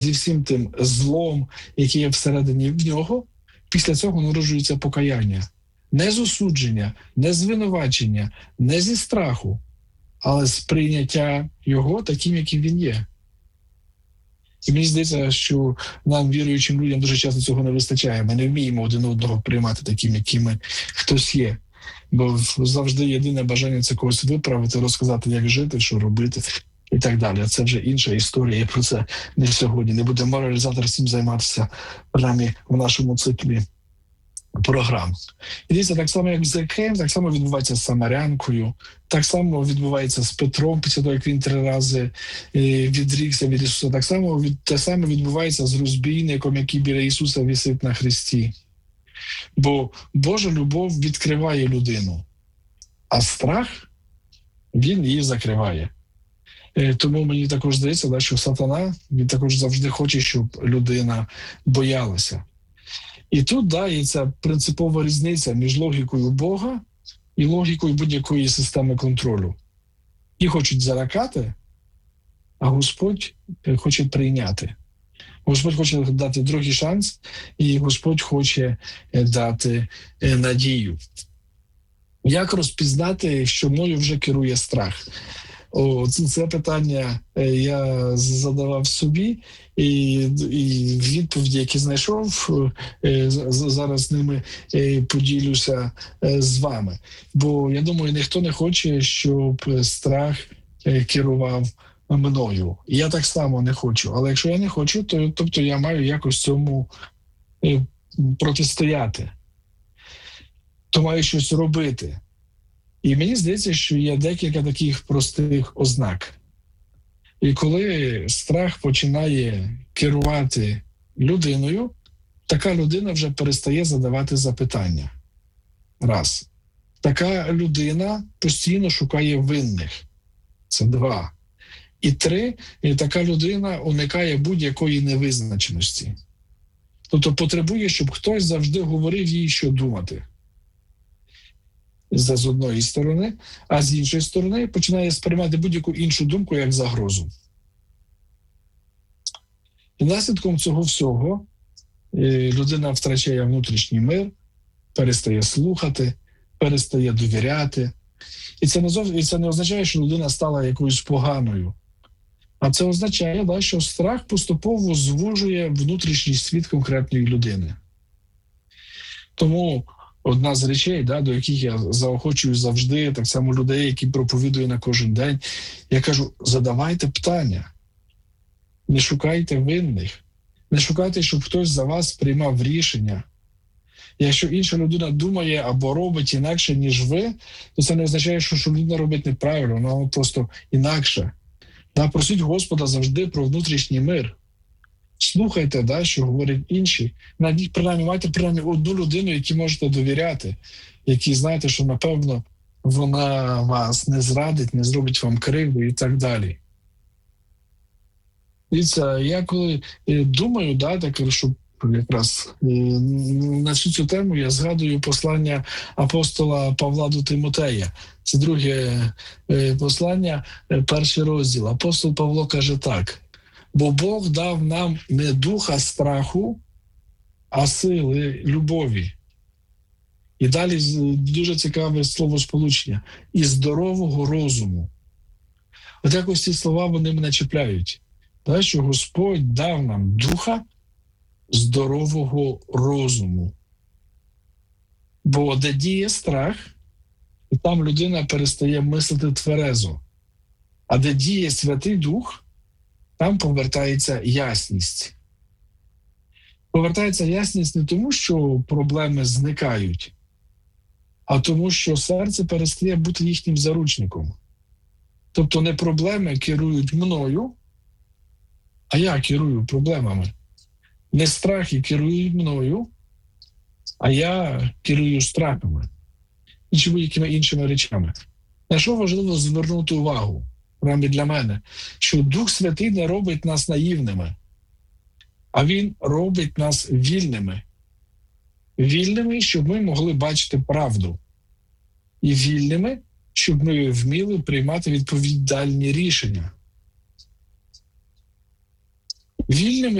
зі всім тим злом, яке є всередині в нього, після цього народжується покаяння. Не з осудження, не з звинувачення, не зі страху, але з прийняття його таким, яким він є. І мені здається, що нам, віруючим людям, дуже часто цього не вистачає. Ми не вміємо один одного приймати таким, якими хтось є. Бо завжди єдине бажання – це когось виправити, розказати, як жити, що робити і так далі. А це вже інша історія, і про це не сьогодні. Не буде моралізатор цим займатися, принаймні, в нашому циклі програм. І дивіться, так само, як з Закхеєм, так само відбувається з Самарянкою, так само відбувається з Петром, після того, як він 3 рази відрікся від Ісуса. Те саме відбувається з розбійником, який біля Ісуса висить на хресті. Бо Божа любов відкриває людину, а страх, він її закриває. Тому мені також здається, що сатана, він також завжди хоче, щоб людина боялася. І тут є ця принципова різниця між логікою Бога і логікою будь-якої системи контролю. І хочуть залякати, а Господь хоче прийняти. Господь хоче дати другий шанс, і Господь хоче дати надію. Як розпізнати, що мною вже керує страх? Це питання я задавав собі, і відповіді, які знайшов, зараз ними поділюся з вами. Бо, я думаю, ніхто не хоче, щоб страх керував мною. Я так само не хочу. Але якщо я не хочу, то я маю якось цьому протистояти. То маю щось робити. І мені здається, що є декілька таких простих ознак. І коли страх починає керувати людиною, така людина вже перестає задавати запитання. Раз. Така людина постійно шукає винних. Це 2. І 3. Така людина уникає будь-якої невизначеності. Тобто потребує, щоб хтось завжди говорив їй, що думати. З одної сторони, а з іншої сторони починає сприймати будь-яку іншу думку як загрозу. І наслідком цього всього людина втрачає внутрішній мир, перестає слухати, перестає довіряти. І це не означає, що людина стала якоюсь поганою. А це означає, що страх поступово звужує внутрішній світ конкретної людини. Тому одна з речей, до яких я заохочую завжди, так само людей, які проповідую на кожен день, я кажу, задавайте питання. Не шукайте винних. Не шукайте, щоб хтось за вас приймав рішення. Якщо інша людина думає або робить інакше, ніж ви, то це не означає, що людина робить неправильно, вона просто інакше. Просіть Господа завжди про внутрішній мир. Слухайте, що говорять інші. Майте принаймні одну людину, якій можете довіряти, якій знаєте, що, напевно, вона вас не зрадить, не зробить вам кривду і так далі. Дивіться, я коли думаю, що якраз на цю тему я згадую послання апостола Павла до Тимотея. Це друге послання, 1 розділ. Апостол Павло каже так: «Бо Бог дав нам не духа страху, а сили любові». І далі дуже цікаве словосполучення – «і здорового розуму». От якось ці слова, вони мене чіпляють. Що Господь дав нам духа здорового розуму. Бо де діє страх, і там людина перестає мислити тверезо. А де діє Святий Дух, там повертається ясність. Повертається ясність не тому, що проблеми зникають, а тому, що серце перестає бути їхнім заручником. Тобто не проблеми керують мною, а я керую проблемами. Не страхи керують мною, а я керую страхами. І чи будь-якими іншими речами. На що важливо звернути увагу, принаймні для мене, що Дух Святий не робить нас наївними, а Він робить нас вільними. Вільними, щоб ми могли бачити правду. І вільними, щоб ми вміли приймати відповідальні рішення. вільними